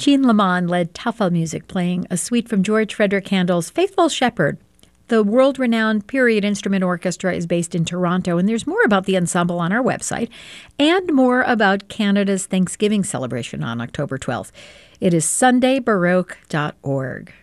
Jean Lamond led Tafel Music, playing a suite from George Frederick Handel's Faithful Shepherd. The world-renowned Period Instrument Orchestra is based in Toronto, and there's more about the ensemble on our website and more about Canada's Thanksgiving celebration on October 12th. It is sundaybaroque.org.